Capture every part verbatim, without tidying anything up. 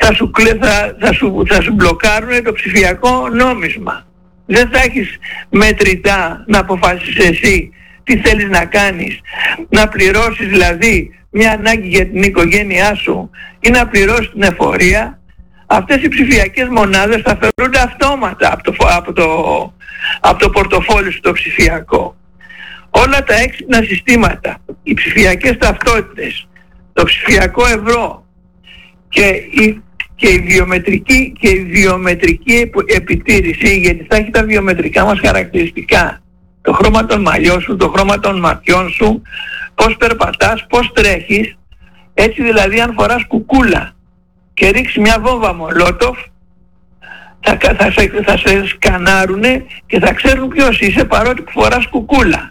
θα σου, θα, θα σου, θα σου μπλοκάρουν το ψηφιακό νόμισμα. Δεν θα έχεις μετρητά να αποφάσεις εσύ τι θέλεις να κάνεις, να πληρώσεις δηλαδή μια ανάγκη για την οικογένειά σου ή να πληρώσεις την εφορία. Αυτές οι ψηφιακές μονάδες θα φέρονται αυτόματα από το, από το, από το πορτοφόλι σου το ψηφιακό. Όλα τα έξυπνα συστήματα, οι ψηφιακές ταυτότητες, το ψηφιακό ευρώ και η, και η, βιομετρική, και η βιομετρική επιτήρηση, γιατί θα έχει τα βιομετρικά μας χαρακτηριστικά, το χρώμα των μαλλιών σου, το χρώμα των ματιών σου, πώς περπατάς, πώς τρέχεις. Έτσι δηλαδή αν φοράς κουκούλα και ρίξει μια βόμβα μολότοφ, θα, θα, σε, θα σε σκανάρουνε και θα ξέρουν ποιος είσαι παρότι που φοράς κουκούλα.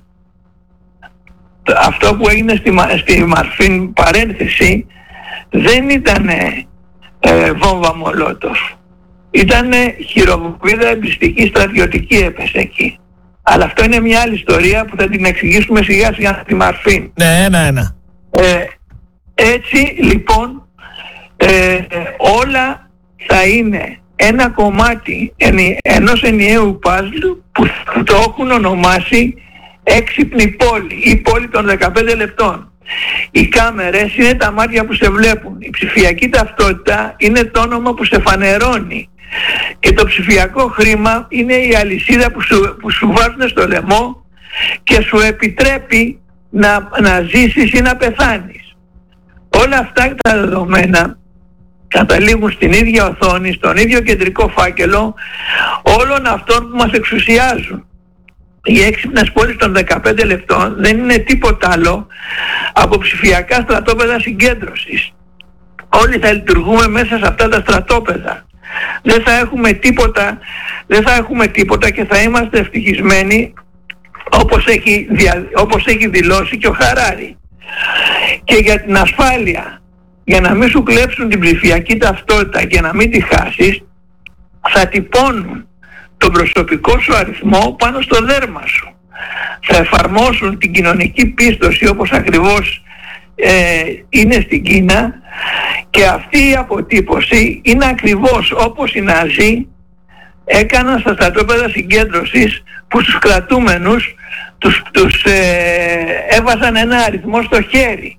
Αυτό που έγινε στη, στη Μαρφίν παρένθεση δεν ήταν ε, βόμβα μολότοφ. Ήταν χειροβομβίδα εμπιστική στρατιωτική έπεσε εκεί. Αλλά αυτό είναι μια άλλη ιστορία που θα την εξηγήσουμε σιγά σιγά στη Μαρφίν. Ναι, ένα ένα. Ε, έτσι λοιπόν ε, όλα θα είναι ένα κομμάτι ενι, ενός ενιαίου παζλ που το έχουν ονομάσει έξυπνη πόλη ή πόλη των δεκαπέντε λεπτών. Οι κάμερες είναι τα μάτια που σε βλέπουν. Η ψηφιακή ταυτότητα είναι το όνομα που σε φανερώνει. Και το ψηφιακό χρήμα είναι η αλυσίδα που σου, που σου βάζουν στο λαιμό και σου επιτρέπει να, να ζήσεις ή να πεθάνεις. Όλα αυτά τα δεδομένα καταλήγουν στην ίδια οθόνη, στον ίδιο κεντρικό φάκελο όλων αυτών που μας εξουσιάζουν. Οι έξυπνες πόλεις των δεκαπέντε λεπτών δεν είναι τίποτα άλλο από ψηφιακά στρατόπεδα συγκέντρωσης. Όλοι θα λειτουργούμε μέσα σε αυτά τα στρατόπεδα. Δεν θα έχουμε τίποτα, δεν θα έχουμε τίποτα και θα είμαστε ευτυχισμένοι όπως έχει, δια, όπως έχει δηλώσει και ο Χαράρη. Και για την ασφάλεια, για να μην σου κλέψουν την ψηφιακή ταυτότητα και να μην τη χάσεις, θα τυπώνουν τον προσωπικό σου αριθμό πάνω στο δέρμα σου. Θα εφαρμόσουν την κοινωνική πίστοση όπως ακριβώς ε, είναι στην Κίνα και αυτή η αποτύπωση είναι ακριβώς όπως οι Ναζί έκαναν στα στρατόπεδα συγκέντρωσης που στους κρατούμενους τους, τους ε, έβαζαν ένα αριθμό στο χέρι.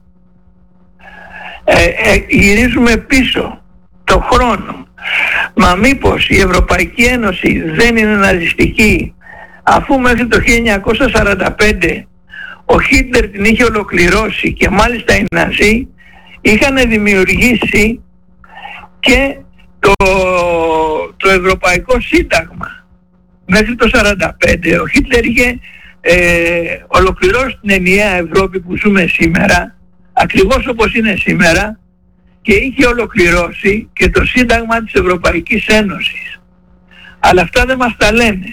Ε, ε, γυρίζουμε πίσω το χρόνο. Μα μήπως η Ευρωπαϊκή Ένωση δεν είναι ναζιστική, αφού μέχρι το χίλια εννιακόσια σαράντα πέντε ο Χίτλερ την είχε ολοκληρώσει και μάλιστα οι Ναζί είχαν δημιουργήσει και το, το Ευρωπαϊκό Σύνταγμα. Μέχρι το σαράντα πέντε ο Χίτλερ είχε ε, ολοκληρώσει την ενιαία Ευρώπη που ζούμε σήμερα, ακριβώς όπως είναι σήμερα, και είχε ολοκληρώσει και το Σύνταγμα της Ευρωπαϊκής Ένωσης. Αλλά αυτά δεν μας τα λένε.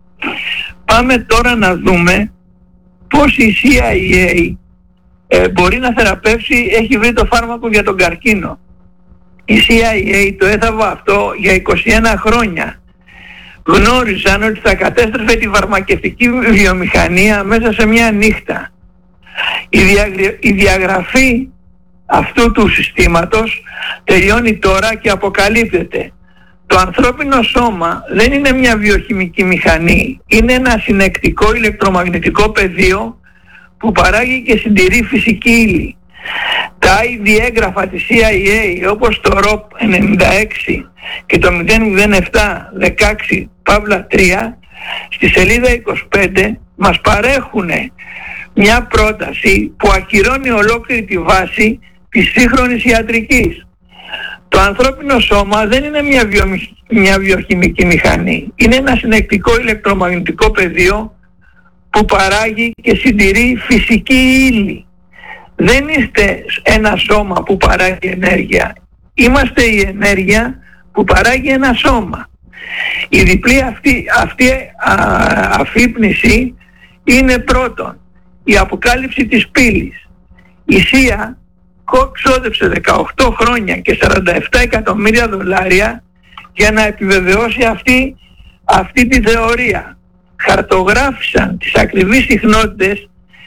Πάμε τώρα να δούμε πώς η σι άι έι ε, μπορεί να θεραπεύσει, έχει βρει το φάρμακο για τον καρκίνο. Η σι άι έι το έθαβε αυτό για είκοσι ένα χρόνια. Γνώριζαν ότι θα κατέστρεφε τη φαρμακευτική βιομηχανία μέσα σε μια νύχτα. Η, δια, η διαγραφή αυτού του συστήματος τελειώνει τώρα και αποκαλύπτεται. Το ανθρώπινο σώμα δεν είναι μια βιοχημική μηχανή, είναι ένα συνεκτικό ηλεκτρομαγνητικό πεδίο που παράγει και συντηρεί φυσική ύλη. Τα άι ντι έγγραφα της σι άι έι όπως το ροπ ενενήντα έξι και το μηδέν μηδέν επτά δεκαέξι παύλα τρία στη σελίδα είκοσι πέντε μας παρέχουν μια πρόταση που ακυρώνει ολόκληρη τη βάση της σύγχρονης ιατρικής. Το ανθρώπινο σώμα δεν είναι μια, βιομη... μια βιοχημική μηχανή. Είναι ένα συνεκτικό ηλεκτρομαγνητικό πεδίο που παράγει και συντηρεί φυσική ύλη. Δεν είστε ένα σώμα που παράγει ενέργεια. Είμαστε η ενέργεια που παράγει ένα σώμα. Η διπλή αυτή, αυτή α, αφύπνιση είναι πρώτον η αποκάλυψη της πύλης. Η ΣΥΑ ξόδεψε δεκαοκτώ χρόνια και σαράντα επτά εκατομμύρια δολάρια για να επιβεβαιώσει αυτή, αυτή τη θεωρία. Χαρτογράφησαν τις ακριβείς συχνότητες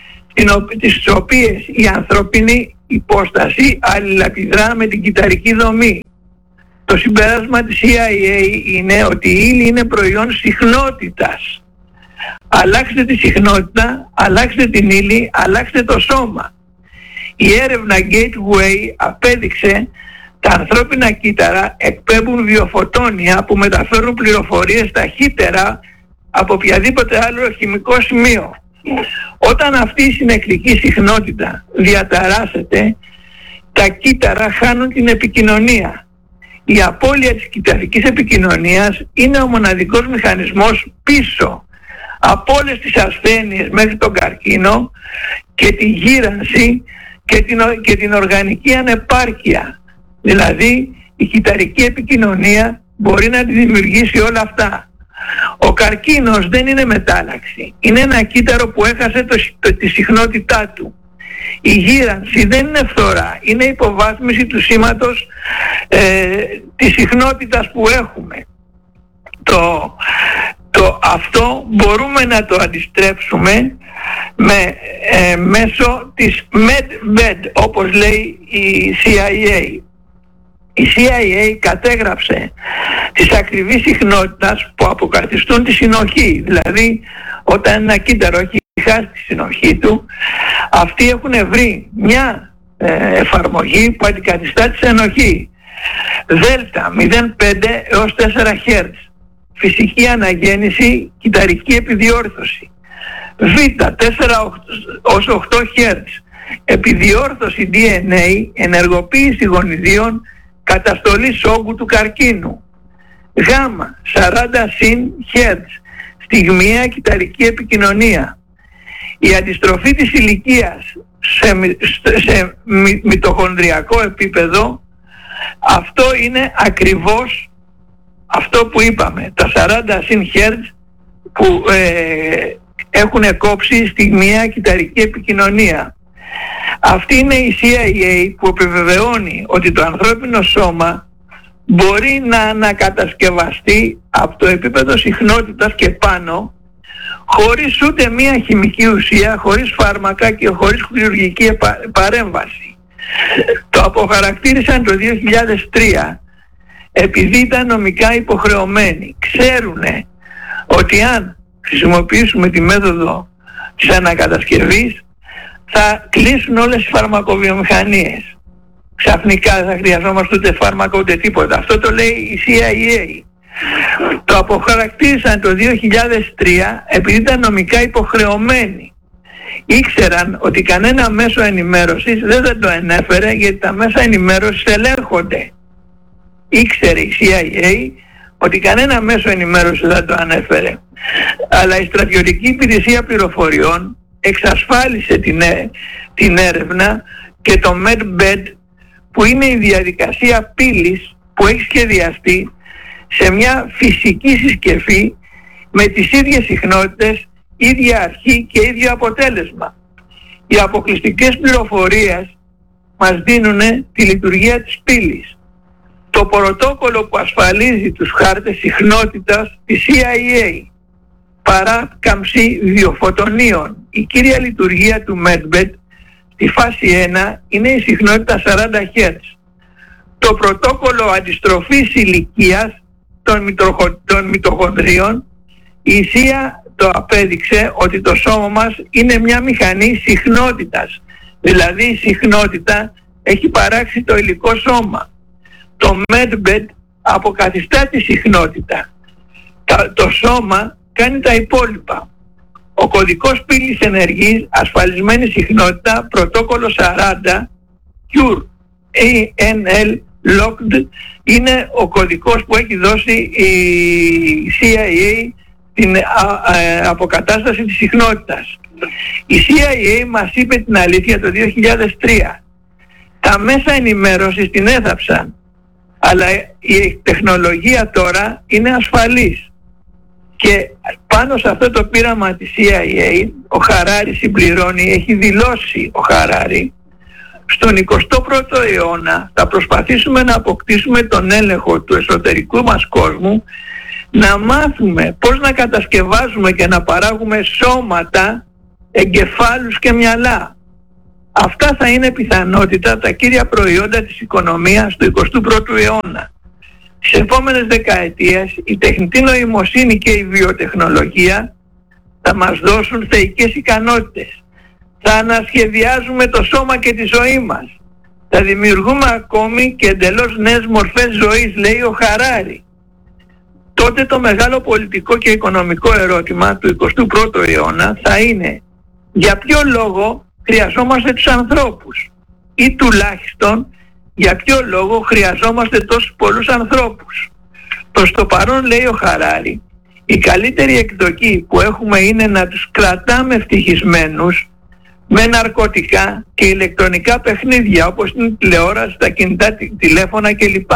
τις οποίες η ανθρωπινή υπόσταση αλληλεπιδρά με την κυταρική δομή. Το συμπέρασμα της σι άι έι είναι ότι η ύλη είναι προϊόν συχνότητας. Αλλάξτε τη συχνότητα, αλλάξτε την ύλη, αλλάξτε το σώμα. Η έρευνα Gateway απέδειξε τα ανθρώπινα κύτταρα εκπέμπουν βιοφωτόνια που μεταφέρουν πληροφορίες ταχύτερα από οποιαδήποτε άλλο χημικό σημείο. Όταν αυτή η συνεκτική συχνότητα διαταράσσεται, τα κύτταρα χάνουν την επικοινωνία. Η απώλεια της κυτταρικής επικοινωνίας είναι ο μοναδικός μηχανισμός πίσω από όλες τις ασθένειες μέχρι τον καρκίνο και τη γύρανση και την, και την οργανική ανεπάρκεια. Δηλαδή η κυτταρική επικοινωνία μπορεί να τη δημιουργήσει όλα αυτά. Ο καρκίνος δεν είναι μετάλλαξη. Είναι ένα κύτταρο που έχασε το, το, τη συχνότητά του. Η γύρανση δεν είναι φθορά. Είναι υποβάθμιση του σήματος ε, της συχνότητας που έχουμε. Το, το, αυτό μπορούμε να το αντιστρέψουμε με, ε, μέσω της MedBed, όπως λέει η σι άι έι. Η σι άι έι κατέγραψε τις ακριβείς συχνότητες που αποκαθιστούν τη συνοχή. Δηλαδή όταν ένα κύτταρο έχει χάσει τη συνοχή του, αυτοί έχουν βρει μια ε, εφαρμογή που αντικαθιστά τη συνοχή. Δέλτα μηδέν κόμμα πέντε έως τέσσερα χερτζ, φυσική αναγέννηση, κυτταρική επιδιόρθωση. Β τέσσερα έως οκτώ χερτζ, επιδιόρθωση ντι εν έι, ενεργοποίηση γονιδίων, καταστολή όγκου του καρκίνου. Γ σαράντα συν χερτζ, στιγμιαία κυτταρική επικοινωνία. Η αντιστροφή της ηλικίας σε, σε μυτοχονδριακό επίπεδο, αυτό είναι ακριβώς αυτό που είπαμε, τα σαράντα συν χερτζ που ε, έχουν κόψει στιγμιαία κυτταρική επικοινωνία. Αυτή είναι η σι άι έι που επιβεβαιώνει ότι το ανθρώπινο σώμα μπορεί να ανακατασκευαστεί από το επίπεδο συχνότητας και πάνω, χωρίς ούτε μία χημική ουσία, χωρίς φάρμακα και χωρίς χειρουργική παρέμβαση. Το αποχαρακτήρισαν το δύο χιλιάδες τρία επειδή ήταν νομικά υποχρεωμένοι. Ξέρουνε ότι αν χρησιμοποιήσουμε τη μέθοδο της ανακατασκευής θα κλείσουν όλες οι φαρμακοβιομηχανίες. Ξαφνικά δεν θα χρειαζόμαστε ούτε φάρμακο ούτε τίποτα. Αυτό το λέει η σι άι έι. Το αποχαρακτήρισαν το δύο χιλιάδες τρία επειδή ήταν νομικά υποχρεωμένοι. Ήξεραν ότι κανένα μέσο ενημέρωσης δεν θα το ενέφερε γιατί τα μέσα ενημέρωσης ελέγχονται. Ήξερε η σι άι έι ότι κανένα μέσο ενημέρωσης δεν το ανέφερε. Αλλά η στρατιωτική υπηρεσία πληροφοριών εξασφάλισε την, την έρευνα και το MedBed, που είναι η διαδικασία πύλης που έχει σχεδιαστεί σε μια φυσική συσκευή με τις ίδιες συχνότητες, ίδια αρχή και ίδιο αποτέλεσμα. Οι αποκλειστικές πληροφορίες μας δίνουν τη λειτουργία της πύλης. Το πρωτόκολλο που ασφαλίζει τους χάρτες συχνότητας της σι άι έι, παράκαμψη βιοφωτονίων. Η κύρια λειτουργία του MedBed στη φάση ένα είναι η συχνότητα σαράντα χερτζ. Το πρωτόκολλο αντιστροφής ηλικίας των, μυτοχο, των μυτοχονδρίων, η ΣΥΑ το απέδειξε ότι το σώμα μας είναι μια μηχανή συχνότητας. Δηλαδή η συχνότητα έχει παράξει το υλικό σώμα. Το MedBed αποκαθιστά τη συχνότητα. Τα, το σώμα κάνει τα υπόλοιπα. Ο κωδικός πύλης ενεργής, ασφαλισμένη συχνότητα, πρωτόκολλο σαράντα, Cure, έι εν ελ Locked, είναι ο κωδικός που έχει δώσει η σι άι έι την α, α, αποκατάσταση της συχνότητας. Η σι άι έι μας είπε την αλήθεια το δύο χιλιάδες τρία. Τα μέσα ενημέρωσης την έθαψαν, αλλά η τεχνολογία τώρα είναι ασφαλής. Και πάνω σε αυτό το πείραμα της σι άι έι, ο Χαράρι συμπληρώνει, έχει δηλώσει ο Χαράρι, στον εικοστό πρώτο αιώνα θα προσπαθήσουμε να αποκτήσουμε τον έλεγχο του εσωτερικού μας κόσμου, να μάθουμε πώς να κατασκευάζουμε και να παράγουμε σώματα, εγκεφάλους και μυαλά. Αυτά θα είναι πιθανότητα τα κύρια προϊόντα της οικονομίας του εικοστού πρώτου αιώνα. Στις επόμενες δεκαετίες η τεχνητή νοημοσύνη και η βιοτεχνολογία θα μας δώσουν θεϊκές ικανότητες. Θα ανασχεδιάζουμε το σώμα και τη ζωή μας. Θα δημιουργούμε ακόμη και εντελώς νέες μορφές ζωής, λέει ο Χαράρι. Τότε το μεγάλο πολιτικό και οικονομικό ερώτημα του εικοστού πρώτου αιώνα θα είναι για ποιο λόγο χρειαζόμαστε τους ανθρώπους ή τουλάχιστον για ποιο λόγο χρειαζόμαστε τόσους πολλούς ανθρώπους. Προς το παρόν, λέει ο Χαράρι, η καλύτερη εκδοχή που έχουμε είναι να τους κρατάμε ευτυχισμένους με ναρκωτικά και ηλεκτρονικά παιχνίδια όπως είναι η τηλεόραση, τα κινητά τηλέφωνα κλπ.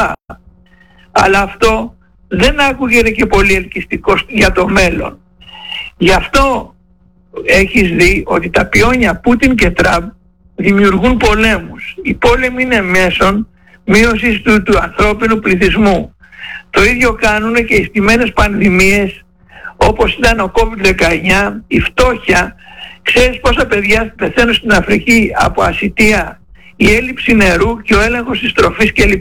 Αλλά αυτό δεν άκουγεται και πολύ ελκυστικό για το μέλλον. Γι' αυτό έχεις δει ότι τα πιόνια Πούτιν και Τραμπ δημιουργούν πολέμους. Οι πόλεμοι είναι μέσον μείωσης του, του ανθρώπινου πληθυσμού. Το ίδιο κάνουν και οι στημένες πανδημίες όπως ήταν ο κόβιντ δεκαεννιά, η φτώχεια. Ξέρεις πόσα παιδιά πεθαίνουν στην Αφρική από ασιτεία, η έλλειψη νερού και ο έλεγχος της τροφής κλπ.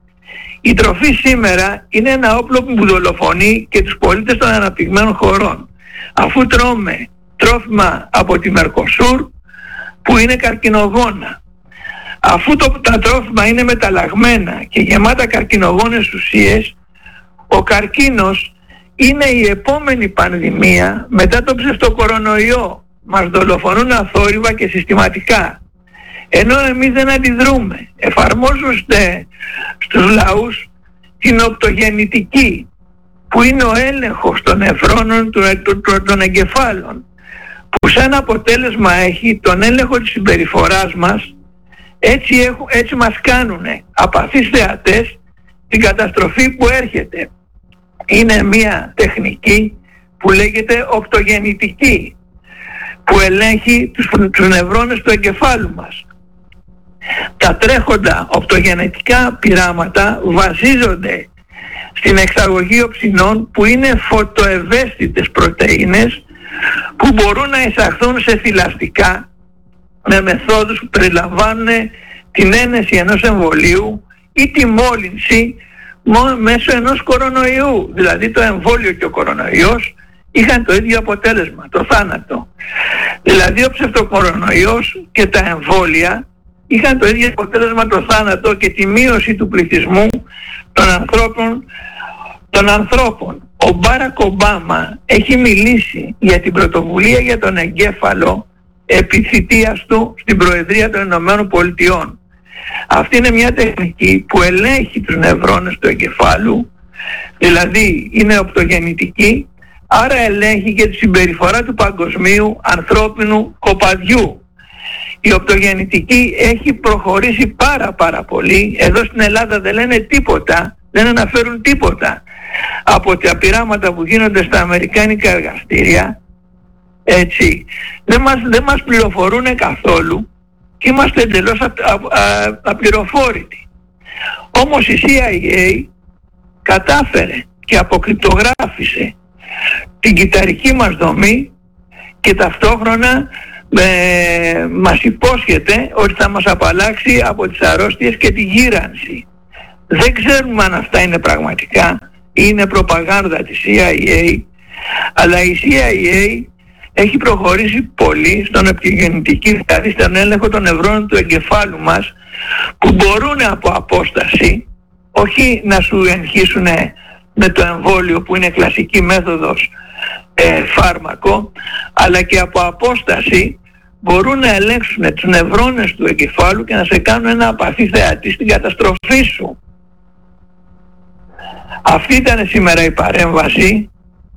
Η τροφή σήμερα είναι ένα όπλο που δολοφονεί και τους πολίτες των αναπτυγμένων χωρών. Αφού τρώμε τρόφιμα από τη Μερκοσούρ που είναι καρκινογόνα. Αφού το, τα τρόφιμα είναι μεταλλαγμένα και γεμάτα καρκινογόνες ουσίες, ο καρκίνος είναι η επόμενη πανδημία μετά τον ψευτοκορονοϊό. Μας δολοφονούν αθόρυβα και συστηματικά. Ενώ εμείς δεν αντιδρούμε. Εφαρμόζονται στους λαούς την οπτογεννητική, που είναι ο έλεγχος των νευρώνων των εγκεφάλων, που σαν αποτέλεσμα έχει τον έλεγχο της συμπεριφοράς μας. Έτσι, έχουν, έτσι μας κάνουνε απαθείς θεατές την καταστροφή που έρχεται. Είναι μια τεχνική που λέγεται οπτογεννητική, που ελέγχει τους, τους νευρώνες του εγκεφάλου μας. Τα τρέχοντα οπτογενετικά πειράματα βασίζονται στην εξαγωγή οψινών που είναι φωτοευαίσθητες πρωτεΐνες που μπορούν να εισαχθούν σε θηλαστικά με μεθόδους που περιλαμβάνουν την ένεση ενός εμβολίου ή τη μόλυνση μέσω ενός κορονοϊού. Δηλαδή το εμβόλιο και ο κορονοϊός είχαν το ίδιο αποτέλεσμα, το θάνατο. Δηλαδή ο ψευτοκορονοϊός και τα εμβόλια είχαν το ίδιο αποτέλεσμα, το θάνατο και τη μείωση του πληθυσμού των ανθρώπων. Των ανθρώπων. Ο Μπάρακ Ομπάμα έχει μιλήσει για την πρωτοβουλία για τον εγκέφαλο επί θητείας του στην Προεδρία των Ηνωμένων Πολιτειών. Αυτή είναι μια τεχνική που ελέγχει τους νευρώνες του εγκεφάλου, δηλαδή είναι οπτογεννητική, άρα ελέγχει και τη συμπεριφορά του παγκοσμίου ανθρώπινου κοπαδιού. Η οπτογεννητική έχει προχωρήσει πάρα πάρα πολύ. Εδώ στην Ελλάδα δεν λένε τίποτα, δεν αναφέρουν τίποτα από τα πειράματα που γίνονται στα αμερικάνικα εργαστήρια. Έτσι, δεν μας, δεν μας πληροφορούν καθόλου και είμαστε εντελώς απληροφόρητοι. Όμως η σι άι έι κατάφερε και αποκρυπτογράφησε την κυταρική μας δομή και ταυτόχρονα ε, μας υπόσχεται ότι θα μας απαλλάξει από τις αρρώστιες και τη γύρανση. Δεν ξέρουμε αν αυτά είναι πραγματικά ή είναι προπαγάνδα της σι άι έι, αλλά η σι άι έι έχει προχωρήσει πολύ στον επιγεννητική, δηλαδή στον έλεγχο των νευρώνων του εγκεφάλου μας, που μπορούν από απόσταση, όχι να σου εγχύσουν με το εμβόλιο που είναι κλασική μέθοδος ε, φάρμακο, αλλά και από απόσταση μπορούν να ελέγξουν τους νευρώνες του εγκεφάλου και να σε κάνουν ένα απαθή θεατή στην καταστροφή σου. Αυτή ήταν σήμερα η παρέμβαση.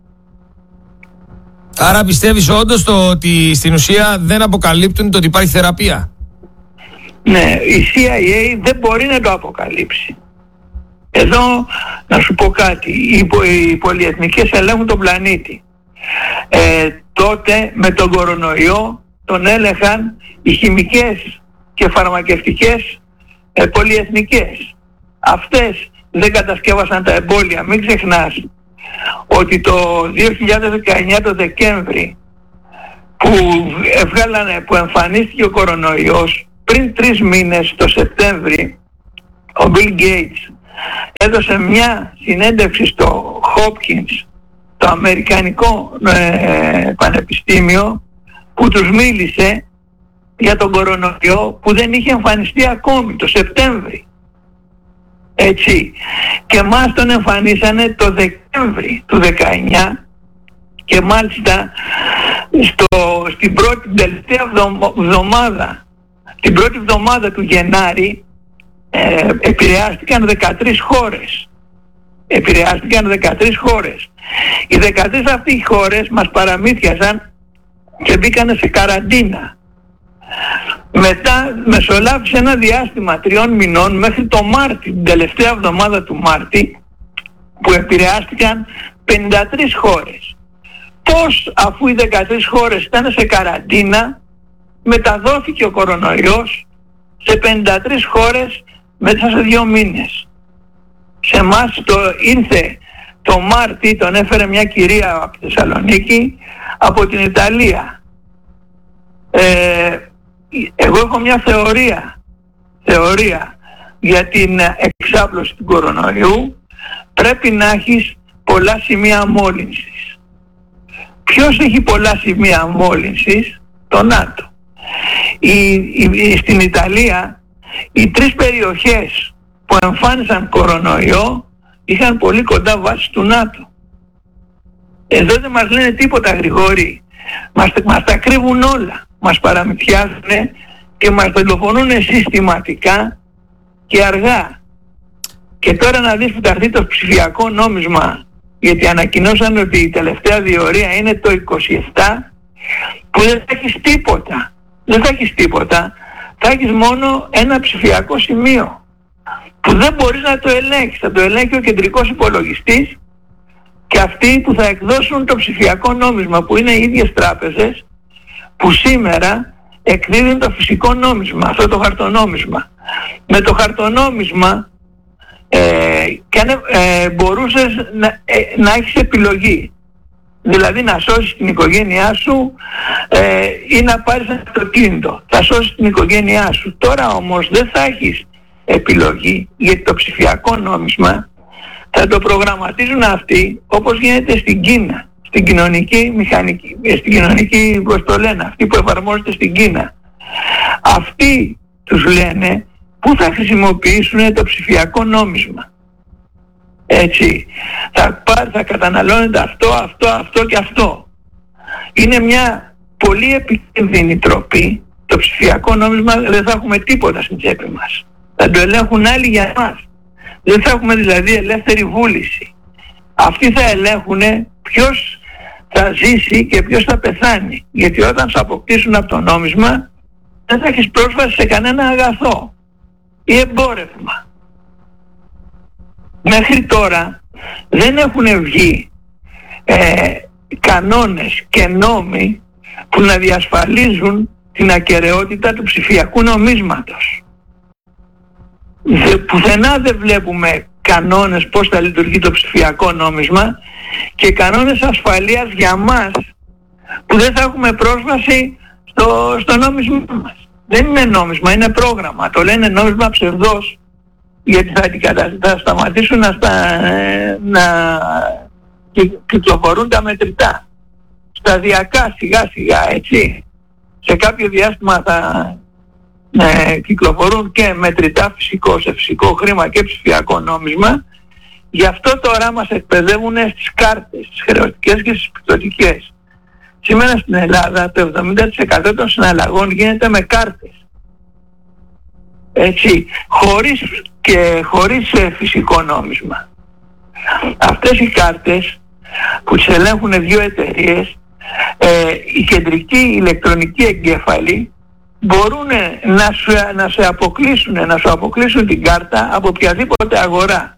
Άρα πιστεύεις όντως το ότι στην ουσία δεν αποκαλύπτουν το ότι υπάρχει θεραπεία? Ναι, η σι άι έι δεν μπορεί να το αποκαλύψει. Εδώ να σου πω κάτι, οι, οι πολυεθνικές ελέγχουν τον πλανήτη. Ε, τότε με τον κορονοϊό τον έλεγχαν οι χημικές και φαρμακευτικές ε, πολυεθνικές. Αυτές δεν κατασκεύασαν τα εμβόλια. Μην ξεχνάς ότι το δύο χιλιάδες δεκαεννιά το Δεκέμβρη που έβγαλανε, που εμφανίστηκε ο κορονοϊός, πριν τρεις μήνες το Σεπτέμβρη ο Bill Gates έδωσε μια συνέντευξη στο Hopkins, το αμερικανικό ε, πανεπιστήμιο, που τους μίλησε για τον κορονοϊό που δεν είχε εμφανιστεί ακόμη το Σεπτέμβρη. Έτσι. Και μας τον εμφανίσανε το Δεκέμβρη του δεκαεννιά και μάλιστα στο, στην πρώτη τελευταία εβδομάδα, την πρώτη εβδομάδα του Γενάρη ε, επηρεάστηκαν δεκατρείς χώρες. Επηρεάστηκαν δεκατρείς χώρες. Οι δεκατρείς αυτοί χώρες μας παραμύθιασαν και μπήκανε σε καραντίνα. Μετά μεσολάβησε ένα διάστημα τριών μηνών μέχρι το Μάρτι, την τελευταία εβδομάδα του Μάρτη, που επηρεάστηκαν πενήντα τρεις χώρες. Πώς, αφού οι δεκατρείς χώρες ήταν σε καραντίνα, μεταδόθηκε ο κορονοϊός σε πενήντα τρεις χώρες μέσα σε δύο μήνες? Σε εμάς το ήρθε το Μάρτι, τον έφερε μια κυρία από τη Θεσσαλονίκη, από την Ιταλία. Ε, εγώ έχω μια θεωρία, θεωρία για την εξάπλωση του κορονοϊού. Πρέπει να έχεις πολλά σημεία μόλυνσης. Ποιος έχει πολλά σημεία μόλυνσης? Το ΝΑΤΟ. Η, η, στην Ιταλία οι τρεις περιοχές που εμφάνισαν κορονοϊό είχαν πολύ κοντά βάσεις του ΝΑΤΟ. Εδώ δεν μας λένε τίποτα, Γρηγόρη. Μας, μας τα κρύβουν όλα. Μας παραμυθιάζουν και μας δολοφονούν συστηματικά και αργά. Και τώρα να δεις που θα έρθει το ψηφιακό νόμισμα, γιατί ανακοινώσαν ότι η τελευταία διορία είναι το είκοσι επτά, που δεν θα έχεις τίποτα. Δεν θα έχεις τίποτα. Θα έχεις μόνο ένα ψηφιακό σημείο που δεν μπορείς να το ελέγξεις. Θα το ελέγχει ο κεντρικός υπολογιστής και αυτοί που θα εκδώσουν το ψηφιακό νόμισμα, που είναι οι ίδιες τράπεζες που σήμερα εκδίδουν το φυσικό νόμισμα, αυτό το χαρτονόμισμα. Με το χαρτονόμισμα ε, και, ε, μπορούσες να, ε, να έχεις επιλογή. Δηλαδή να σώσεις την οικογένειά σου ε, ή να πάρεις ένα αυτοκίνητο. Θα σώσεις την οικογένειά σου. Τώρα όμως δεν θα έχεις επιλογή, γιατί το ψηφιακό νόμισμα θα το προγραμματίζουν αυτοί όπως γίνεται στην Κίνα. Στην κοινωνική μηχανική, στην κοινωνική, πώς το λένε, αυτοί που εφαρμόζεται στην Κίνα. Αυτοί τους λένε πού θα χρησιμοποιήσουν το ψηφιακό νόμισμα. Έτσι, θα, θα καταναλώνεται αυτό, αυτό, αυτό και αυτό. Είναι μια πολύ επικίνδυνη τροπή. Το ψηφιακό νόμισμα δεν θα έχουμε τίποτα στην τσέπη μας. Θα το ελέγχουν άλλοι για μας. Δεν θα έχουμε δηλαδή ελεύθερη βούληση. Αυτοί θα ελέγχουν ποιος θα ζήσει και ποιος θα πεθάνει. Γιατί όταν σου αποκτήσουν από το νόμισμα δεν θα έχεις πρόσβαση σε κανένα αγαθό ή εμπόρευμα. Μέχρι τώρα δεν έχουν βγει ε, κανόνες και νόμοι που να διασφαλίζουν την ακεραιότητα του ψηφιακού νομίσματος. Δε, πουθενά δεν βλέπουμε κανόνες πώς θα λειτουργεί το ψηφιακό νόμισμα και κανόνες ασφαλείας για μας που δεν θα έχουμε πρόσβαση στο, στο νόμισμά μας. Δεν είναι νόμισμα, είναι πρόγραμμα. Το λένε νόμισμα ψευδός, γιατί θα, θα σταματήσουν να, στα, να κυκλοφορούν τα μετρητά. Σταδιακά, σιγά σιγά, έτσι. Σε κάποιο διάστημα θα ε, κυκλοφορούν και μετρητά φυσικό σε φυσικό χρήμα και ψηφιακό νόμισμα. Γι' αυτό τώρα μας εκπαιδεύουν στις κάρτες, στις χρεωτικές και στις πιστωτικές. Σήμερα στην Ελλάδα το εβδομήντα τοις εκατό των συναλλαγών γίνεται με κάρτες. Έτσι, χωρίς και χωρίς ε, φυσικό νόμισμα. Αυτές οι κάρτες που τις ελέγχουν δύο εταιρείες, ε, οι κεντρικοί ηλεκτρονικοί εγκέφαλοι μπορούν να, σου, να σε αποκλείσουν, να σου αποκλείσουν την κάρτα από οποιαδήποτε αγορά.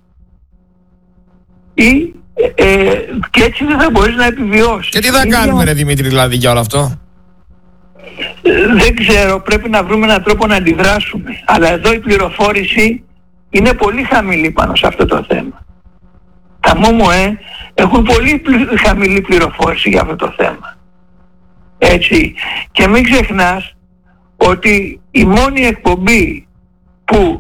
Ή, ε, και έτσι δεν θα μπορείς να επιβιώσεις. Και τι θα Είναι κάνουμε, για... ρε Δημήτρη, δηλαδή για όλο αυτό? Δεν ξέρω, πρέπει να βρούμε έναν τρόπο να αντιδράσουμε. Αλλά εδώ η πληροφόρηση είναι πολύ χαμηλή πάνω σε αυτό το θέμα. Τα ΜΟΜΟΕ έχουν πολύ πλη... χαμηλή πληροφόρηση για αυτό το θέμα. Έτσι. Και μην ξεχνάς ότι η μόνη εκπομπή που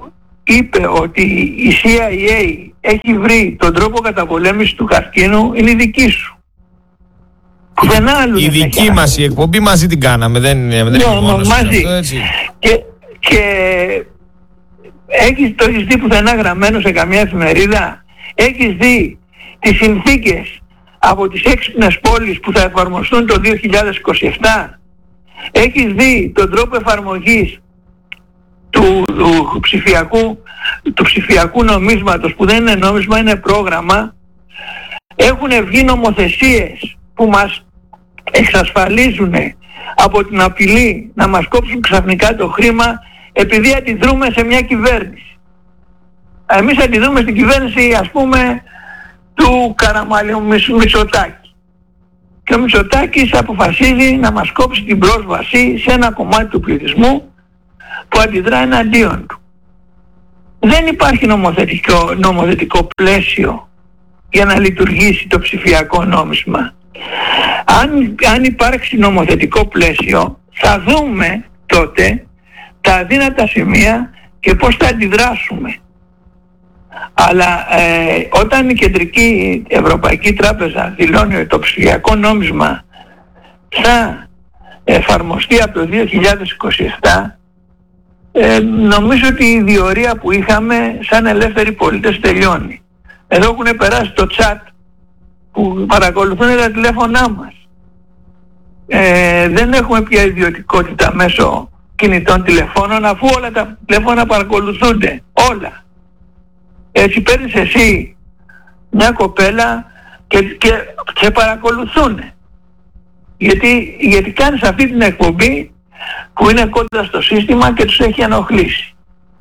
είπε ότι η σι άι έι έχει βρει τον τρόπο καταπολέμησης του καρκίνου, είναι η δική σου. Πουθενά άλλου η δεν δική έχει μας η εκπομπή μαζί την κάναμε, δεν, δεν ναι, είναι μόνος μαζί. αυτό, έτσι. Και, και έχεις, το έχεις δει πουθενά γραμμένο σε καμία εφημερίδα? Έχεις δει τις συνθήκες από τις έξυπνες πόλεις που θα εφαρμοστούν το δύο χιλιάδες είκοσι επτά? Έχεις δει τον τρόπο εφαρμογής του, του, ψηφιακού, του ψηφιακού νομίσματος, που δεν είναι νόμισμα, είναι πρόγραμμα? Έχουν βγει νομοθεσίες που μας εξασφαλίζουν από την απειλή να μας κόψουν ξαφνικά το χρήμα επειδή αντιδρούμε σε μια κυβέρνηση. Εμείς αντιδρούμε στην κυβέρνηση, ας πούμε, του Καραμαλιού Μητσοτάκη. Και ο Μητσοτάκης αποφασίζει να μας κόψει την πρόσβαση σε ένα κομμάτι του πληθυσμού που αντιδρά εναντίον του. Δεν υπάρχει νομοθετικό, νομοθετικό πλαίσιο για να λειτουργήσει το ψηφιακό νόμισμα. Αν, αν υπάρξει νομοθετικό πλαίσιο, θα δούμε τότε τα αδύνατα σημεία και πώς θα αντιδράσουμε. Αλλά ε, όταν η Κεντρική Ευρωπαϊκή Τράπεζα δηλώνει ότι το ψηφιακό νόμισμα θα εφαρμοστεί από το δύο χιλιάδες είκοσι επτά, ε, νομίζω ότι η διορία που είχαμε σαν ελεύθεροι πολίτες τελειώνει. Εδώ έχουν περάσει το chat που παρακολουθούν τα τηλέφωνά μας. Ε, δεν έχουμε πια ιδιωτικότητα μέσω κινητών τηλεφώνων, αφού όλα τα τηλέφωνα παρακολουθούνται. Όλα. Έτσι παίρνεις εσύ μια κοπέλα και, και σε παρακολουθούν. Γιατί, γιατί κάνεις αυτή την εκπομπή που είναι κοντά στο σύστημα και τους έχει ενοχλήσει.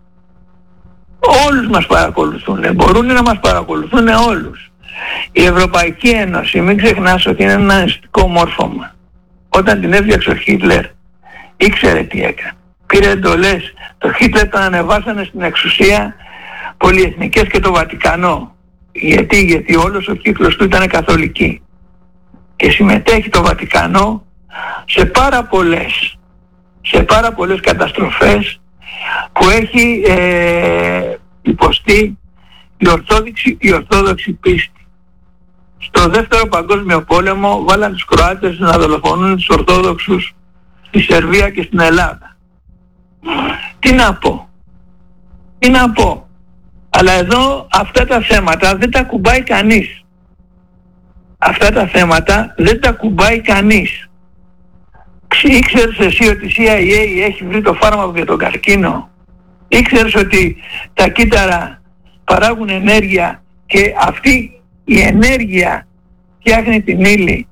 Όλους μας παρακολουθούν, μπορούν να μας παρακολουθούν όλους. Η Ευρωπαϊκή Ένωση, μην ξεχνάς ότι είναι ένα αισθητικό μόρφωμα. Όταν την έφτιαξε ο Χίτλερ, ήξερε τι έκανε. Πήρε εντολές. Το Χίτλερ τον ανεβάσανε στην εξουσία πολυεθνικές και το Βατικανό. Γιατί, γιατί όλος ο κύκλος του ήταν καθολική. Και συμμετέχει το Βατικανό σε πάρα πολλές, σε πάρα πολλές καταστροφές που έχει ε, υποστεί η ορθόδοξη, η ορθόδοξη πίστη. Στο δεύτερο παγκόσμιο πόλεμο βάλαν τους Κροάτες να δολοφονούν τους Ορθόδοξους στη Σερβία και στην Ελλάδα. Τι να πω. Τι να πω. Αλλά εδώ αυτά τα θέματα δεν τα κουμπάει κανείς. Αυτά τα θέματα δεν τα κουμπάει κανείς. Ήξερες εσύ ότι η σι άι έι έχει βρει το φάρμακο για τον καρκίνο? Ήξερες ότι τα κύτταρα παράγουν ενέργεια και αυτή η ενέργεια φτιάχνει την ύλη?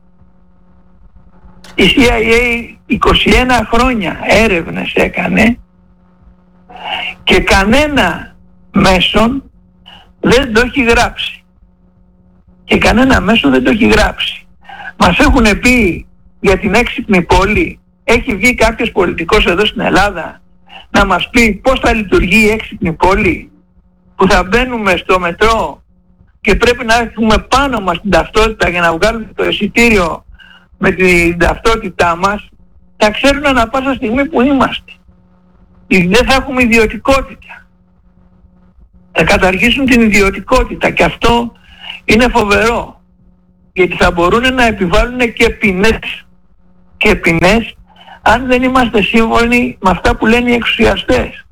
Η σι άι έι είκοσι ένα χρόνια έρευνες έκανε και κανένα μέσον δεν το έχει γράψει. Και κανένα μέσον δεν το έχει γράψει. Μας έχουν πει για την έξυπνη πόλη. Έχει βγει κάποιος πολιτικός εδώ στην Ελλάδα να μας πει πώς θα λειτουργεί η έξυπνη πόλη, που θα μπαίνουμε στο μετρό και πρέπει να έχουμε πάνω μας την ταυτότητα για να βγάλουμε το εισιτήριο με την ταυτότητά μας? Θα ξέρουν ανά πάσα στιγμή που είμαστε. Δεν θα έχουμε ιδιωτικότητα. Θα καταργήσουν την ιδιωτικότητα και αυτό είναι φοβερό, γιατί θα μπορούν να επιβάλλουν και ποινές και ποινές αν δεν είμαστε σύμφωνοι με αυτά που λένε οι εξουσιαστές.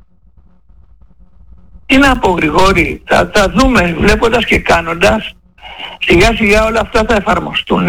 Τι να πω, Γρηγόρη, θα, θα δούμε, βλέποντας και κάνοντας, σιγά σιγά όλα αυτά θα εφαρμοστούν.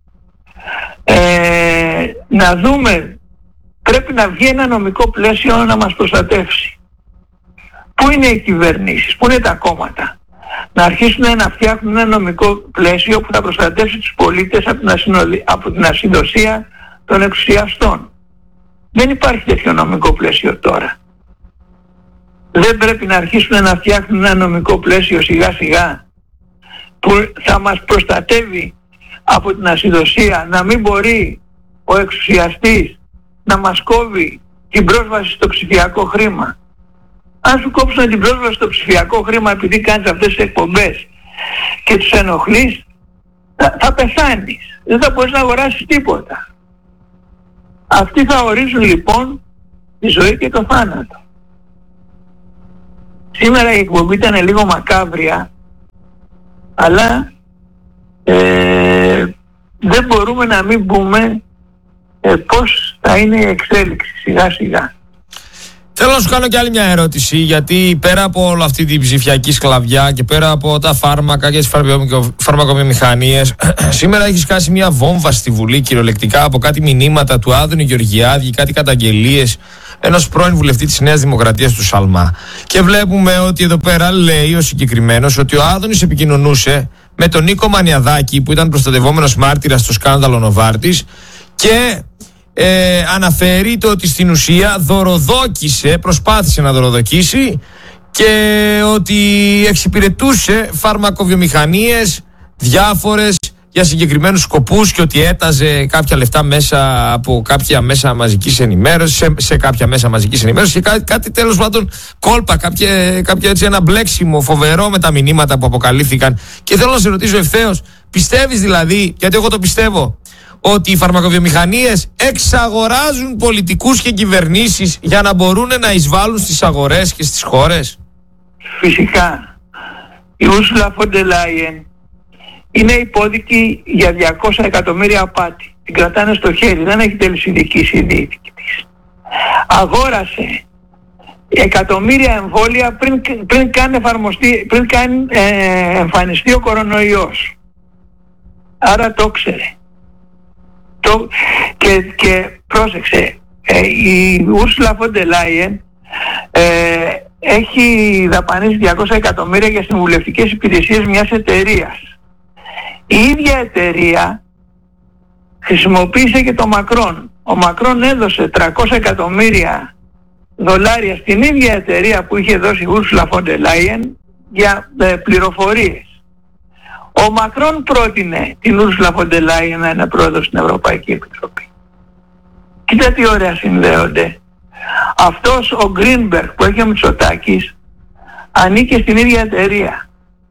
Ε, να δούμε, πρέπει να βγει ένα νομικό πλαίσιο να μας προστατεύσει. Πού είναι οι κυβερνήσεις, πού είναι τα κόμματα? Να αρχίσουν να φτιάχνουν ένα νομικό πλαίσιο που θα προστατεύσει τους πολίτες από την, ασυνολη... από την ασυνδοσία των εξουσιαστών. Δεν υπάρχει τέτοιο νομικό πλαίσιο τώρα. Δεν πρέπει να αρχίσουν να φτιάχνουν ένα νομικό πλαίσιο σιγά σιγά που θα μας προστατεύει από την ασυνδοσία, να μην μπορεί ο εξουσιαστής να μας κόβει την πρόσβαση στο ψηφιακό χρήμα? Αν σου κόψουν την πρόσβαση στο ψηφιακό χρήμα επειδή κάνεις αυτές τις εκπομπές και τους ενοχλείς, θα, θα πεθάνεις. Δεν θα μπορείς να αγοράσεις τίποτα. Αυτοί θα ορίζουν λοιπόν τη ζωή και το θάνατο. Σήμερα η εκπομπή ήταν λίγο μακάβρια, αλλά ε, δεν μπορούμε να μην πούμε ε, πώς θα είναι η εξέλιξη σιγά σιγά. Θέλω να σου κάνω και άλλη μια ερώτηση, γιατί πέρα από όλη αυτή την ψηφιακή σκλαβιά και πέρα από τα φάρμακα και τις φαρμακοβιομηχανίες, σήμερα έχει σκάσει μια βόμβα στη Βουλή κυριολεκτικά από κάτι μηνύματα του Άδωνη Γεωργιάδη, κάτι καταγγελίες ενός πρώην βουλευτή της Νέας Δημοκρατίας του Σαλμά. Και βλέπουμε ότι εδώ πέρα λέει ο συγκεκριμένος ότι ο Άδωνης επικοινωνούσε με τον Νίκο Μανιαδάκη, που ήταν προστατευόμενος μάρτυρας στο σκάνδαλο Νοβάρτης, και ε, αναφέρει το ότι στην ουσία δωροδόκησε, προσπάθησε να δωροδοκίσει, και ότι εξυπηρετούσε φαρμακοβιομηχανίες διάφορες για συγκεκριμένους σκοπούς, και ότι έταζε κάποια λεφτά μέσα από κάποια μέσα μαζικής ενημέρωσης, σε, σε κάποια μέσα μαζικής ενημέρωσης, και κάτι, κάτι τέλος πάντων κόλπα, κάποια, κάποια έτσι ένα μπλέξιμο φοβερό με τα μηνύματα που αποκαλύφθηκαν. Και θέλω να σε ρωτήσω ευθέως, πιστεύεις δηλαδή, γιατί εγώ το πιστεύω, ότι οι φαρμακοβιομηχανίες εξαγοράζουν πολιτικούς και κυβερνήσεις για να μπορούν να εισβάλλουν στις αγορές και στις χώρες? Φυσικά. Η Ursula von der Leyen είναι υπόδικη για διακόσια εκατομμύρια απάτη. Την κρατάνε στο χέρι, δεν έχει τελεσιδικήσει η δίκη της. Αγόρασε εκατομμύρια εμβόλια πριν, πριν καν εφαρμοστεί, πριν καν ε, εμφανιστεί ο κορονοϊός. Άρα το ξέρε. Το, και, και πρόσεξε, ε, η Ursula von der Leyen ε, έχει δαπανίσει διακόσια εκατομμύρια για συμβουλευτικές υπηρεσίες μιας εταιρείας. Η ίδια εταιρεία χρησιμοποίησε και το Μακρόν. Ο Μακρόν έδωσε τριακόσια εκατομμύρια δολάρια στην ίδια εταιρεία που είχε δώσει η Ursula von der Leyen για ε, πληροφορίες. Ο Μακρόν πρότεινε την Ursula von der Leyen να είναι πρόεδρος στην Ευρωπαϊκή Επιτροπή. Κοίτα τι ωραία συνδέονται. Αυτός ο Greenberg που έχει ο Μητσοτάκης ανήκε στην ίδια εταιρεία.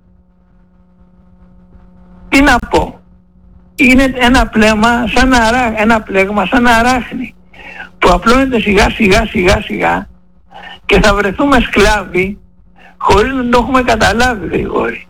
Τι να πω. Είναι ένα πλέγμα σαν, αρά, ένα πλέγμα σαν αράχνη που απλώνεται σιγά σιγά σιγά σιγά και θα βρεθούμε σκλάβοι χωρίς να το έχουμε καταλάβει γρήγοροι.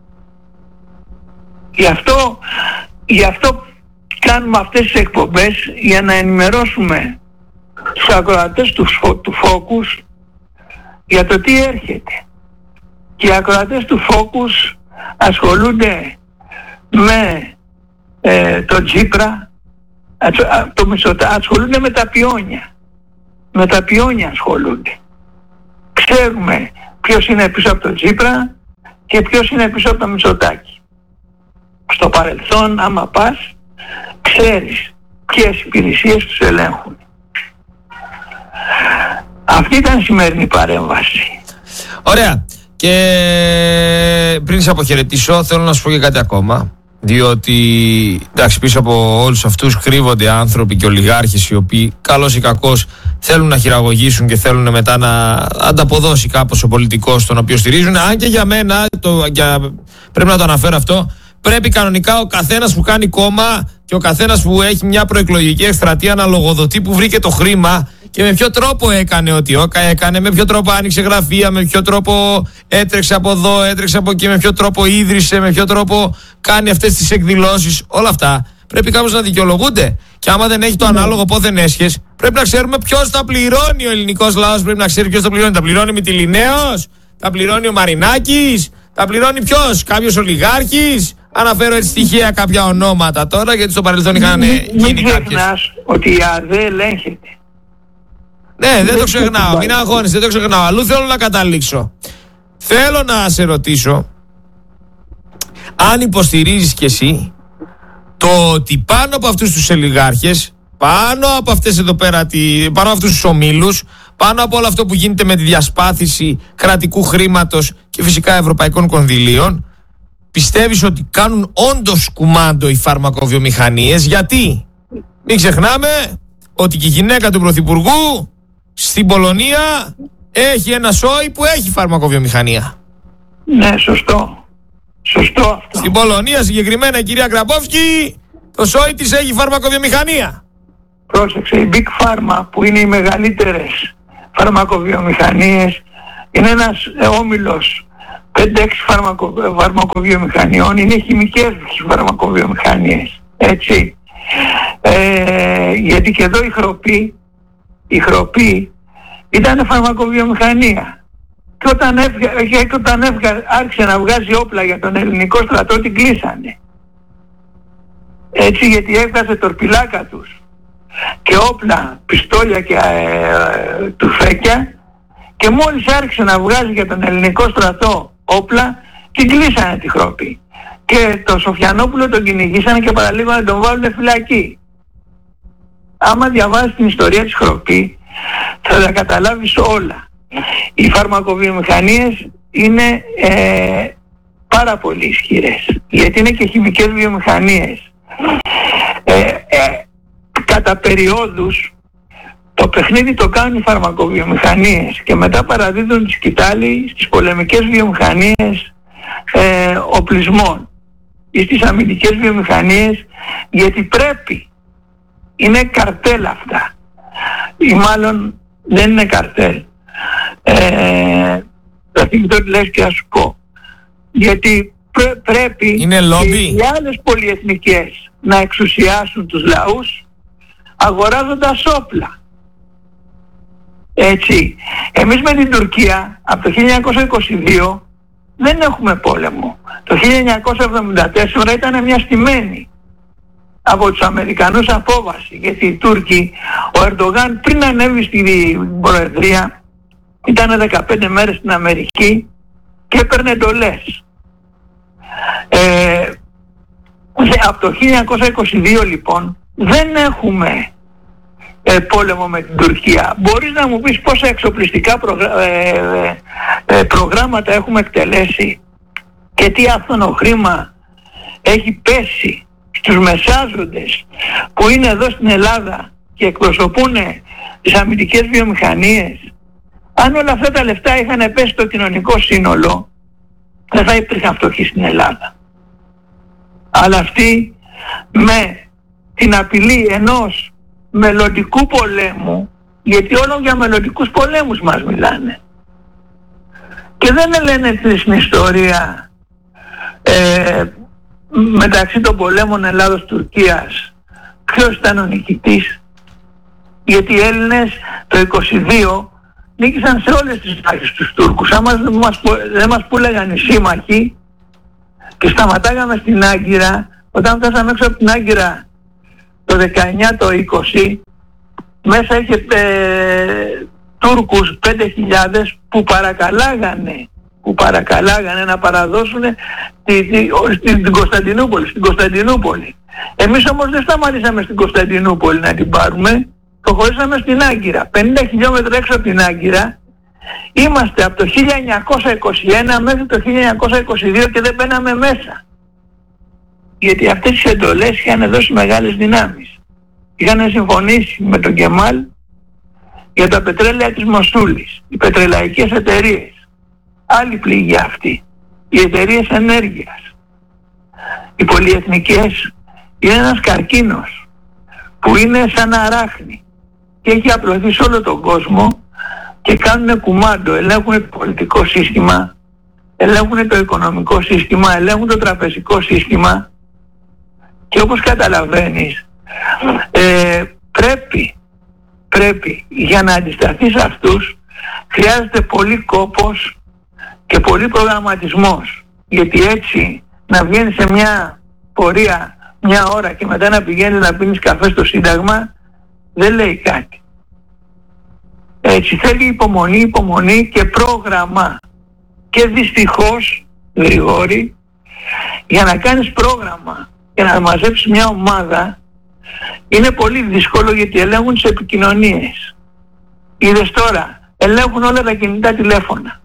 Γι' αυτό, γι' αυτό κάνουμε αυτές τις εκπομπές, για να ενημερώσουμε τους ακροατές του, του Focus για το τι έρχεται. Και οι ακροατές του Focus ασχολούνται με ε, το Τσίπρα, το Μητσοτά, ασχολούνται με τα πιόνια. Με τα πιόνια ασχολούνται. Ξέρουμε ποιος είναι πίσω από το Τσίπρα και ποιος είναι πίσω από το Μητσοτάκη. Στο παρελθόν, άμα πας, ξέρεις ποιες υπηρεσίες τους ελέγχουν. Αυτή ήταν η σημερινή παρέμβαση. Ωραία. Και πριν σε αποχαιρετήσω, θέλω να σου πω και κάτι ακόμα. Διότι, εντάξει, πίσω από όλους αυτούς κρύβονται άνθρωποι και ολιγάρχες οι οποίοι, καλώς ή κακώς, θέλουν να χειραγωγήσουν και θέλουν μετά να ανταποδώσει κάπως ο πολιτικός τον οποίο στηρίζουν. Αν και για μένα, το, για, πρέπει να το αναφέρω αυτό, πρέπει κανονικά ο καθένας που κάνει κόμμα και ο καθένας που έχει μια προεκλογική εκστρατεία να λογοδοτεί που βρήκε το χρήμα και με ποιο τρόπο έκανε ό,τι έκανε, με ποιο τρόπο άνοιξε γραφεία, με ποιο τρόπο έτρεξε από εδώ, έτρεξε από εκεί, με ποιο τρόπο ίδρυσε, με ποιο τρόπο κάνει αυτές τις εκδηλώσεις. Όλα αυτά πρέπει κάπως να δικαιολογούνται. Και άμα δεν έχει το ανάλογο πόθεν έσχες, πρέπει να ξέρουμε ποιος τα πληρώνει. Ο ελληνικός λαός πρέπει να ξέρει ποιος τα πληρώνει. Τα πληρώνει Μυτιληναίος, τα πληρώνει ο Μαρινάκης, τα πληρώνει ποιος, κάποιος ολιγάρχης? Αναφέρω έτσι στοιχεία, κάποια ονόματα τώρα, γιατί στο παρελθόν είχαν γίνει κάποιες. Μην ξεχνάς ότι η ΑΔΕ ελέγχεται. Ναι, δεν το ξεχνάω, μην αγχώνεις, δεν το ξεχνάω. Αλλού θέλω να καταλήξω. Θέλω να σε ρωτήσω αν υποστηρίζεις κι εσύ το ότι πάνω από αυτούς τους ολιγάρχες, πάνω από αυτές εδώ πέρα, πάνω από αυτούς τους ομίλους, πάνω από όλο αυτό που γίνεται με τη διασπάθηση κρατικού χρήματος και φυσικά ευρωπαϊκών κονδυλίων, πιστεύεις ότι κάνουν όντως κουμάντο οι φαρμακοβιομηχανίες? Γιατί μην ξεχνάμε ότι και η γυναίκα του Πρωθυπουργού στην Πολωνία έχει ένα σόι που έχει φαρμακοβιομηχανία. Ναι, σωστό. Σωστό αυτό. Στην Πολωνία συγκεκριμένα η κυρία Γκραμπόφσκι, το σόι της έχει φαρμακοβιομηχανία. Πρόσεξε, η Big Pharma που είναι οι μεγαλύτερες φαρμακοβιομηχανίες είναι ένας ε, όμιλος πέντε έξι φαρμακο, φαρμακοβιομηχανιών, είναι χημικές φαρμακοβιομηχανίες, έτσι. Ε, γιατί και εδώ η Χροπή, η Χροπή ήταν φαρμακοβιομηχανία. Και όταν, έβγα, και όταν έβγα, άρχισε να βγάζει όπλα για τον ελληνικό στρατό, την κλείσανε. Έτσι, γιατί έβγαζε τορπιλάκα τους και όπλα, πιστόλια και ε, τουφέκια, και μόλις άρχισε να βγάζει για τον ελληνικό στρατό όπλα, την κλείσανε τη Χροπή. Και το Σοφιανόπουλο τον κυνηγήσανε και παραλίγο να τον βάλουν φυλακή. Άμα διαβάζεις την ιστορία της Χροπή, θα τα καταλάβεις όλα. Οι φαρμακοβιομηχανίες είναι ε, πάρα πολύ ισχυρές, γιατί είναι και χημικές βιομηχανίες. Ε, ε, κατά περιόδους το παιχνίδι το κάνουν οι φαρμακοβιομηχανίες και μετά παραδίδουν τη σκητάλη στις πολεμικές βιομηχανίες ε, οπλισμών ή στις αμυντικές βιομηχανίες, γιατί πρέπει, είναι καρτέλ αυτά, ή μάλλον δεν είναι καρτέλ. Ε, θα θυμηθώ τι λες και θα σου πω, γιατί πρέ, πρέπει είναι λόμπι. Οι άλλες πολυεθνικές να εξουσιάσουν τους λαούς αγοράζοντας όπλα. Έτσι, εμείς με την Τουρκία από το χίλια εννιακόσια είκοσι δύο δεν έχουμε πόλεμο. Το χίλια εννιακόσια εβδομήντα τέσσερα ήταν μια στημένη από τους Αμερικανούς απόβαση, γιατί οι Τούρκοι, ο Ερντογάν πριν ανέβει στην Προεδρία ήταν δεκαπέντε μέρες στην Αμερική και έπαιρνε εντολές. Ε, από το χίλια εννιακόσια είκοσι δύο λοιπόν δεν έχουμε ε, πόλεμο με την Τουρκία. Μπορείς να μου πεις πόσα εξοπλιστικά προγρα... ε, ε, προγράμματα έχουμε εκτελέσει και τι άφθονο χρήμα έχει πέσει στους μεσάζοντες που είναι εδώ στην Ελλάδα και εκπροσωπούν τις αμυντικές βιομηχανίες? Αν όλα αυτά τα λεφτά είχαν πέσει στο κοινωνικό σύνολο, δεν θα υπήρχαν φτωχοί στην Ελλάδα. Αλλά αυτοί με την απειλή ενός μελλοντικού πολέμου, γιατί όλο για μελλοντικούς πολέμους μας μιλάνε, και δεν λένε στην ιστορία ε, μεταξύ των πολέμων Ελλάδος-Τουρκίας ποιος ήταν ο νικητής, γιατί οι Έλληνες το είκοσι δύο νίκησαν σε όλες τις μάχες τους Τούρκους. Άμα δεν μας, δεν μας πούλεγαν οι σύμμαχοι και σταματάγαμε στην Άγκυρα, όταν φτάσαμε έξω από την Άγκυρα το δεκαεννιά, το είκοσι, μέσα είχε ε, Τούρκους πέντε χιλιάδες που παρακαλάγανε, που παρακαλάγανε να παραδώσουν τη, τη, στην, την Κωνσταντινούπολη, στην Κωνσταντινούπολη. Εμείς όμως δεν σταματήσαμε στην Κωνσταντινούπολη να την πάρουμε, προχωρήσαμε στην Άγκυρα. πενήντα χιλιόμετρα έξω από την Άγκυρα είμαστε από το χίλια εννιακόσια είκοσι ένα μέχρι το χίλια εννιακόσια είκοσι δύο και δεν μπαίναμε μέσα. Γιατί αυτές τις εντολές είχαν δώσει μεγάλες δυνάμεις. Είχαν συμφωνήσει με τον Κεμάλ για τα πετρέλαια της Μοσούλης, οι πετρελαϊκές εταιρείες. Άλλη πληγή αυτή, οι εταιρείες ενέργειας. Οι πολυεθνικές είναι ένας καρκίνος που είναι σαν αράχνη και έχει απλωθεί σε όλο τον κόσμο και κάνουν κουμάντο, ελέγχουν το πολιτικό σύστημα, ελέγχουν το οικονομικό σύστημα, ελέγχουν το τραπεζικό σύστημα, και όπως καταλαβαίνεις ε, πρέπει, πρέπει για να αντισταθείς σε αυτούς χρειάζεται πολύ κόπος και πολύ προγραμματισμός, γιατί έτσι να βγαίνεις σε μια πορεία μια ώρα και μετά να πηγαίνεις να πίνεις καφέ στο Σύνταγμα δεν λέει κάτι. Έτσι θέλει υπομονή, υπομονή και πρόγραμμα. Και δυστυχώς, Γρηγόρη, για να κάνεις πρόγραμμα και να μαζέψεις μια ομάδα είναι πολύ δύσκολο, γιατί ελέγχουν τις επικοινωνίες. Είδες τώρα, ελέγχουν όλα τα κινητά τηλέφωνα.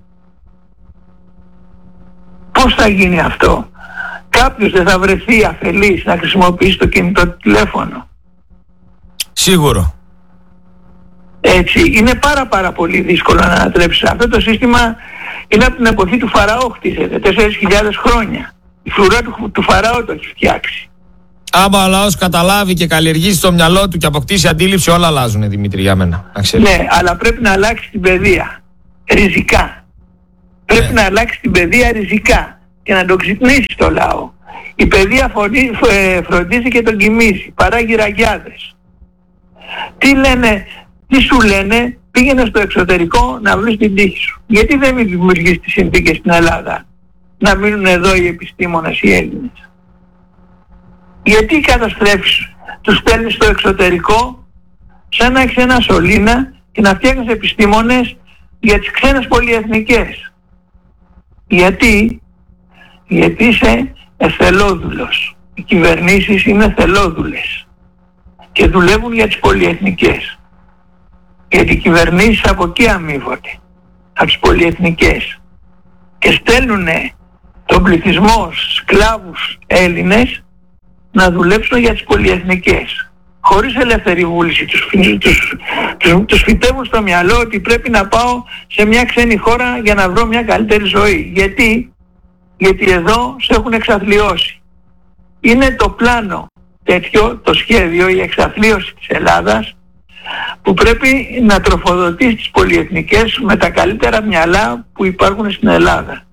Πώς θα γίνει αυτό? Κάποιος δεν θα βρεθεί αφελής να χρησιμοποιήσει το κινητό τηλέφωνο? Σίγουρο. Έτσι, είναι πάρα πάρα πολύ δύσκολο να ανατρέψεις. Αυτό το σύστημα είναι από την εποχή του Φαραώ, χτίζεται, τέσσερις χιλιάδες χρόνια. Η φρουρά του, του Φαραώ το έχει φτιάξει. Άμα ο λαός καταλάβει και καλλιεργήσει στο μυαλό του και αποκτήσει αντίληψη, όλα αλλάζουν, Δημήτρη, για μένα. Ναι, αλλά πρέπει να αλλάξει την παιδεία. Ριζικά. Πρέπει Ναι. να αλλάξει την παιδεία ριζικά και να τον ξυπνήσει το λαό. Η παιδεία φωνή, ε, φροντίζει και τον κοιμίζει, παράγει ραγιάδες. Τι λένε, τι σου λένε, πήγαινε στο εξωτερικό να βρεις την τύχη σου. Γιατί δεν μην δημιουργείς τις συνθήκες στην Ελλάδα να μείνουν εδώ οι επιστήμονες οι Έλληνες? Γιατί καταστρέφεις, τους στέλνεις στο εξωτερικό σαν να έχεις ένα σωλήνα και να φτιάχνεις επιστήμονες για τις ξένες πολυεθνικές? Γιατί, γιατί είσαι εθελόδουλος. Οι κυβερνήσεις είναι εθελόδουλες και δουλεύουν για τις πολυεθνικές. Γιατί οι κυβερνήσεις από εκεί αμείβονται, από τις πολυεθνικές, και στέλνουν τον πληθυσμό σκλάβους Έλληνες να δουλέψουν για τις πολυεθνικές. Χωρίς ελεύθερη βούληση. Τους, τους, τους, τους φυτεύουν στο μυαλό ότι πρέπει να πάω σε μια ξένη χώρα για να βρω μια καλύτερη ζωή. Γιατί, γιατί εδώ σε έχουν εξαθλιώσει. Είναι το πλάνο τέτοιο, το σχέδιο, η εξαθλίωση της Ελλάδας, που πρέπει να τροφοδοτήσει τις πολυεθνικές με τα καλύτερα μυαλά που υπάρχουν στην Ελλάδα.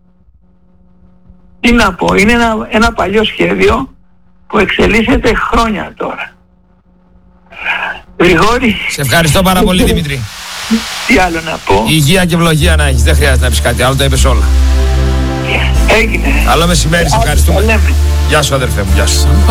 Τι να πω, είναι ένα, ένα παλιό σχέδιο που εξελίσσεται χρόνια τώρα. Γρηγόρη. Σε ευχαριστώ πάρα πολύ, Δημήτρη. Τι άλλο να πω. Υγεία και ευλογία να έχεις. Δεν χρειάζεται να πεις κάτι άλλο, τα είπες όλα. Έγινε. Καλό μεσημέρι, σε ευχαριστούμε. Γεια σου, αδερφέ μου. Γεια σου.